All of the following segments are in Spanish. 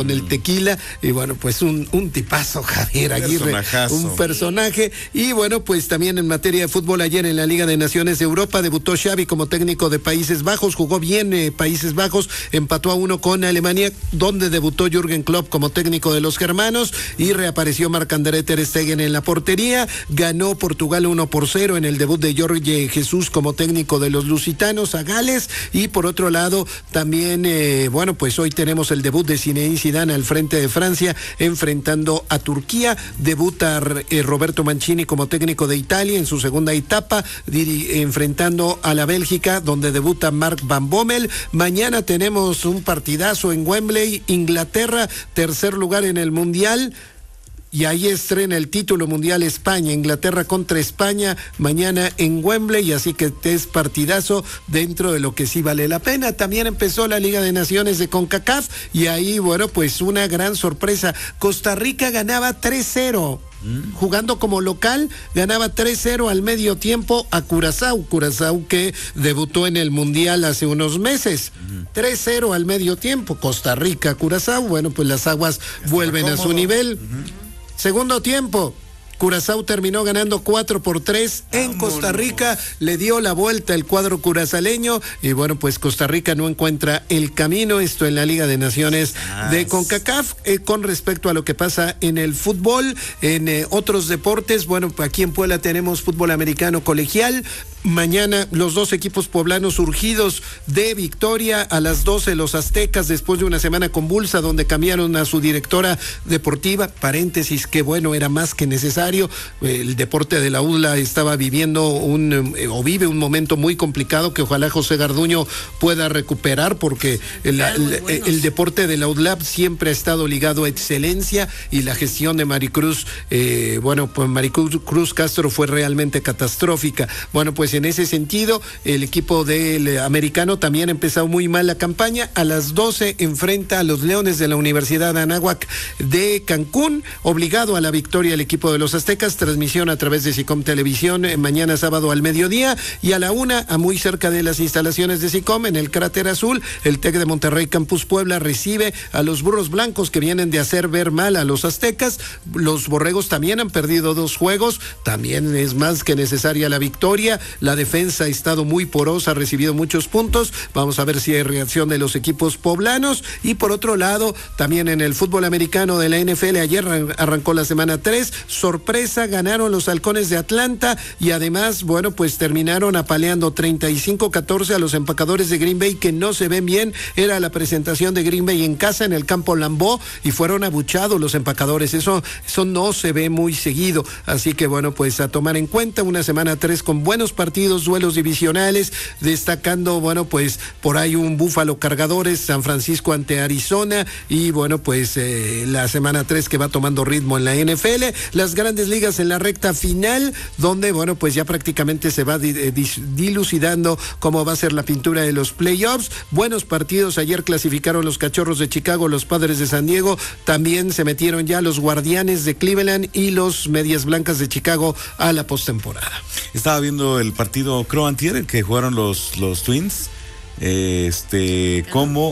con el tequila, y bueno, pues un tipazo, Javier Aguirre, un personaje. Y bueno, pues también en materia de fútbol, ayer en la Liga de Naciones de Europa debutó Xavi como técnico de Países Bajos, jugó bien Países Bajos, empató a 1 con Alemania, donde debutó Jürgen Klopp como técnico de los germanos, y reapareció Marc-André ter Stegen en la portería. Ganó Portugal 1-0 en el debut de Jorge Jesús como técnico de los lusitanos a Gales. Y por otro lado, también, bueno, pues hoy tenemos el debut de Zinedine Zidane al frente de Francia, enfrentando a Turquía. Debuta Roberto Mancini como técnico de Italia en su segunda etapa, enfrentando a la Bélgica, donde debuta Mark Van Bommel. Mañana tenemos un partidazo en Wembley, Inglaterra, tercer lugar en el Mundial. Y ahí estrena el título mundial España, Inglaterra contra España, mañana en Wembley, así que es partidazo dentro de lo que sí vale la pena. También empezó la Liga de Naciones de CONCACAF, y ahí, bueno, pues una gran sorpresa. Costa Rica ganaba 3-0. Jugando como local, ganaba 3-0 al medio tiempo a Curazao que debutó en el Mundial hace unos meses. 3-0 al medio tiempo, Costa Rica, Curazao, bueno, pues las aguas vuelven a su nivel. Segundo tiempo, Curazao terminó ganando 4-3 en Costa Rica, le dio la vuelta el cuadro curazaleño, y bueno, pues Costa Rica no encuentra el camino, esto en la Liga de Naciones de CONCACAF. Con respecto a lo que pasa en el fútbol, en otros deportes, bueno, aquí en Puebla tenemos fútbol americano colegial. Mañana los dos equipos poblanos surgidos de victoria a las 12, los Aztecas, después de una semana convulsa donde cambiaron a su directora deportiva, paréntesis, que bueno, era más que necesario. El deporte de la UDLA estaba viviendo vive un momento muy complicado que ojalá José Garduño pueda recuperar, porque el deporte de la UDLA siempre ha estado ligado a excelencia, y la gestión de Maricruz, pues Maricruz Castro fue realmente catastrófica. Bueno, pues en ese sentido, el equipo del americano también ha empezado muy mal la campaña. A las 12 enfrenta a los Leones de la Universidad de Anáhuac de Cancún, obligado a la victoria el equipo de los Aztecas. Transmisión a través de SICOM Televisión, mañana sábado al mediodía, y a la 1, muy cerca de las instalaciones de SICOM, en el Cráter Azul, el TEC de Monterrey Campus Puebla recibe a los Burros Blancos, que vienen de hacer ver mal a los Aztecas. Los Borregos también han perdido 2 juegos, también es más que necesaria la victoria. La defensa ha estado muy porosa, ha recibido muchos puntos. Vamos a ver si hay reacción de los equipos poblanos. Y por otro lado, también en el fútbol americano de la NFL, ayer arrancó la semana 3. Sorpresa, ganaron los Halcones de Atlanta, y además, bueno, pues terminaron apaleando 35-14 a los Empacadores de Green Bay, que no se ven bien. Era la presentación de Green Bay en casa, en el campo Lambeau, y fueron abuchados los Empacadores. Eso no se ve muy seguido. Así que bueno, pues a tomar en cuenta una semana 3 con buenos partidos, duelos divisionales, destacando, bueno, pues por ahí un Búfalo Cargadores, San Francisco ante Arizona, y bueno, pues la semana 3 que va tomando ritmo en la NFL, las grandes ligas en la recta final, donde, bueno, pues ya prácticamente se va dilucidando cómo va a ser la pintura de los playoffs. Buenos partidos, ayer clasificaron los Cachorros de Chicago, los Padres de San Diego, también se metieron ya los Guardianes de Cleveland y los Medias Blancas de Chicago a la postemporada. Estaba viendo el partido creo antier que jugaron los Twins, qué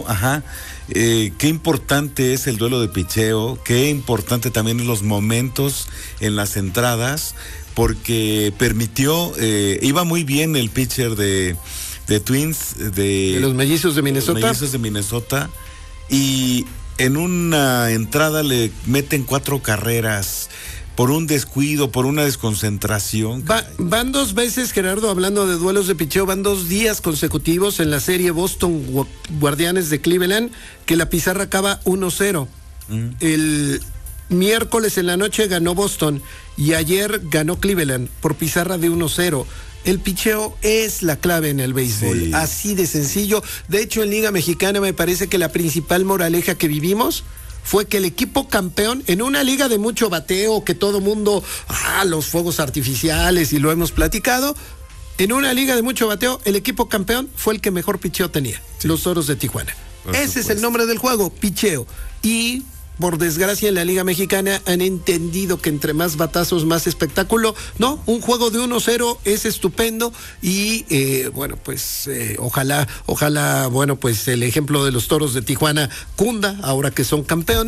importante es el duelo de picheo, qué importante también los momentos en las entradas, porque permitió, iba muy bien el pitcher de Twins, de los Mellizos de Minnesota, y en una entrada le meten 4 carreras por un descuido, por una desconcentración. Van 2 veces, Gerardo, hablando de duelos de picheo, van 2 días consecutivos en la serie Boston Guardianes de Cleveland, que la pizarra acaba 1-0. El miércoles en la noche ganó Boston, y ayer ganó Cleveland por pizarra de 1-0. El picheo es la clave en el béisbol, así de sencillo. De hecho, en Liga Mexicana me parece que la principal moraleja que vivimos fue que el equipo campeón, en una liga de mucho bateo, que todo mundo, los fuegos artificiales, y lo hemos platicado, en una liga de mucho bateo, el equipo campeón fue el que mejor picheo tenía, los Toros de Tijuana. Ese es el nombre del juego, picheo. Y por desgracia en la Liga Mexicana han entendido que entre más batazos, más espectáculo. No, un juego de 1-0 es estupendo, y bueno, pues ojalá, bueno, pues el ejemplo de los Toros de Tijuana cunda ahora que son campeones.